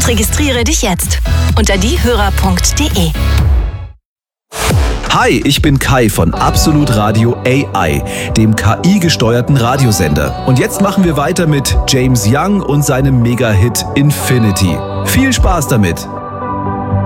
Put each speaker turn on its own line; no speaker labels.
und registriere dich jetzt unter diehörer.de.
Hi, ich bin Kai von Absolut Radio AI, dem KI-gesteuerten Radiosender. Und jetzt machen wir weiter mit James Young und seinem Mega-Hit Infinity. Viel Spaß damit!